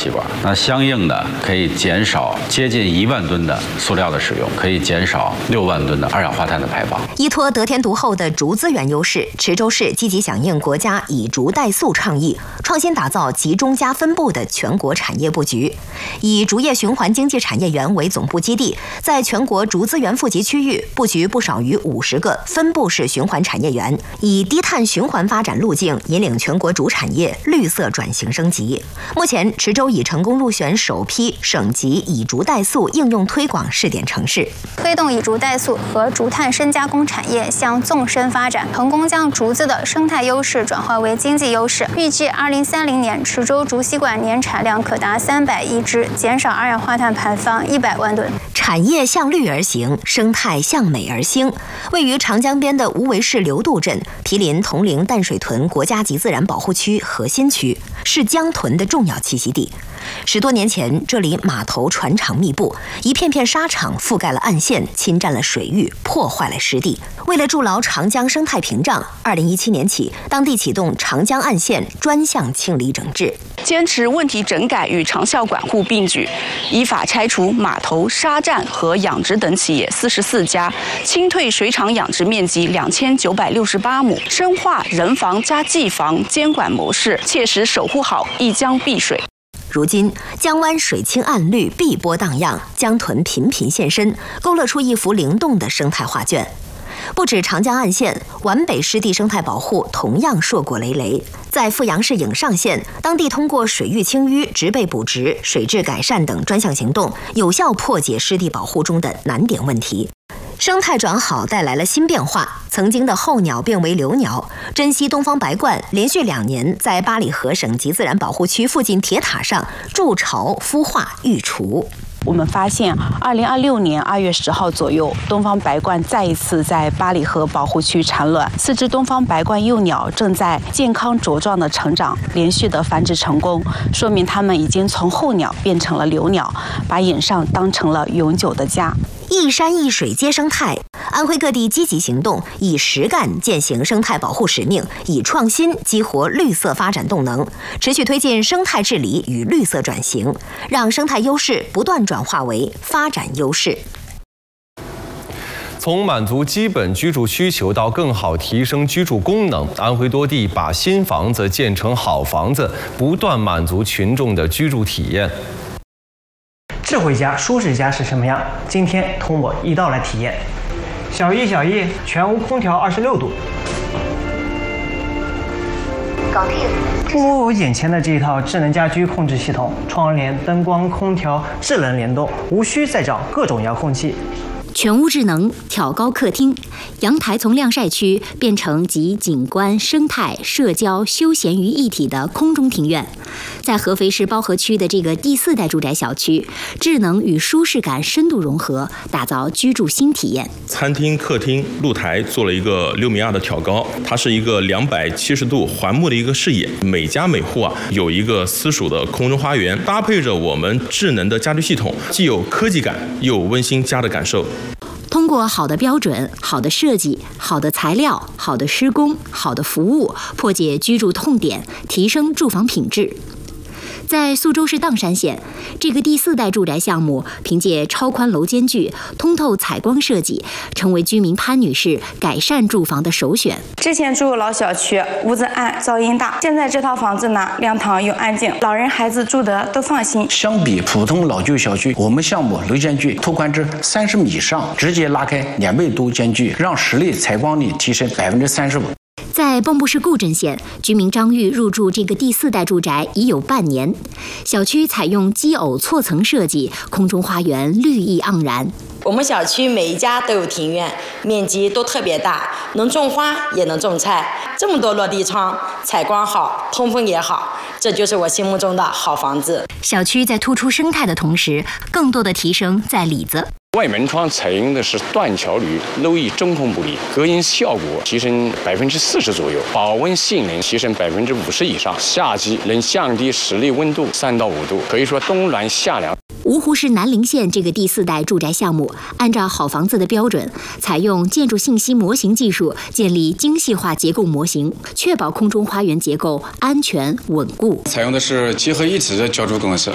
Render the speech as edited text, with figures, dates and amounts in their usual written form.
吸管，那相应的可以减少接近1万吨的塑料的使用，可以减少6万吨的二氧化碳的排放。 依托得天独厚的竹资源优势，池州市积极响应国家以竹代塑倡议，创新打造集中加分布的全国产业布局，以竹业循环经济产业园为总部基地，在全国竹资源富集区域布局不少于50个分布式循环产业园，以低碳循环发展路径引领全国竹产业绿色转型升级。目前，池州已成功入选首批省级以竹代塑应用推广试点城市， 推动以竹代塑和竹炭深加工产业向纵深发展，成功将竹子的生态优势转化为经济优势。预计2030年，池州竹吸管年产量可达300亿只，减少二氧化碳排放100万吨。 产业向绿而行，生态向美而兴。位于长江边的无为市流渡镇，毗邻铜陵淡水屯国家级自然保护区核心区，是江豚的重要栖息地。10多年前，这里码头船厂密布，一片片沙场覆盖了岸线，侵占了水域，破坏了湿地。为了筑牢长江生态屏障，2017年起，当地启动长江岸线专项清理整治， 坚持问题整改与长效管护并举，依法拆除码头、沙站和养殖等企业44家，清退水厂养殖面积2968亩，深化人防加技防监管模式，切实守护好一江碧水。 如今，江湾水清岸绿，碧波荡漾，江豚频频现身，勾勒出一幅灵动的生态画卷。不止长江岸线，皖北湿地生态保护同样硕果累累。在阜阳市颍上县，当地通过水域清淤、植被补植、水质改善等专项行动，有效破解湿地保护中的难点问题。生态转好带来了新变化，曾经的候鸟变为留鸟。珍稀东方白鹳连续2年在八里河省级自然保护区附近铁塔上筑巢、孵化、育雏。 我们发现，2026年2月10号左右，东方白鹳再一次在八里河保护区产卵，4只东方白鹳幼鸟正在健康茁壮的成长，连续的繁殖成功，说明它们已经从候鸟变成了留鸟，把颍上当成了永久的家。 一山一水皆生态，安徽各地积极行动，以实干践行生态保护使命，以创新激活绿色发展动能，持续推进生态治理与绿色转型，让生态优势不断转化为发展优势。 从满足基本居住需求到更好提升居住功能，安徽多地把新房子建成好房子，不断满足群众的居住体验。 智慧家、舒适家是什么样？今天同我一道来体验。小艺，全屋空调26度。 搞定。 我眼前的这一套智能家居控制系统，窗帘、灯光、空调智能联动，无需再找各种遥控器。 全屋智能挑高客厅，阳台从晾晒区变成集景观、生态、社交、休闲于一体的空中庭院。在合肥市包河区的这个第4代住宅小区，智能与舒适感深度融合，打造居住新体验。 餐厅、客厅、露台做了一个6.2米的挑高，它是一个270度环幕的一个视野，每家每户有一个私属的空中花园，搭配着我们智能的家居系统，既有科技感，又有温馨家的感受。 通过好的标准、好的设计、好的材料、好的施工、好的服务，破解居住痛点，提升住房品质。在苏州市砀山县，这个第4代住宅项目凭借超宽楼间距、通透采光设计，成为居民潘女士改善住房的首选。 之前住老小区，屋子暗，噪音大，现在这套房子呢，亮堂又安静，老人孩子住得都放心。 相比普通老旧小区，我们项目楼间距拓宽至30米以上，直接拉开2倍多间距，让室内采光率提升35%。 在蚌埠市固镇县，居民张玉入住这个第4代住宅已有半年。小区采用基偶错层设计，空中花园绿意盎然。 我们小区每一家都有庭院，面积都特别大，能种花也能种菜。这么多落地窗，采光好，通风也好，这就是我心目中的好房子。 小区在突出生态的同时，更多的提升在里子。 外门窗采用的是断桥铝，漏液中空玻璃，隔音效果提升40%左右，保温性能提升50%以上。夏季能降低室内温度3到5度，可以说冬暖夏凉。 芜湖市南陵县这个第4代住宅项目，按照好房子的标准，采用建筑信息模型技术，建立精细化结构模型，确保空中花园结构安全稳固。 采用的是结合一体的浇筑公式，